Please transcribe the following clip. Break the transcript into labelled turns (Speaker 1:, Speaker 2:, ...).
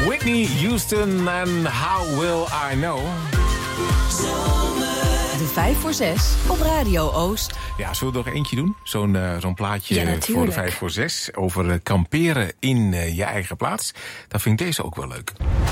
Speaker 1: Whitney Houston en How Will I Know.
Speaker 2: De 5 voor 6 op Radio Oost.
Speaker 1: Ja, zullen we er nog eentje doen? Zo'n plaatje
Speaker 2: Ja,
Speaker 1: voor de 5 voor 6 over kamperen in je eigen plaats. Dat vind ik deze ook wel leuk.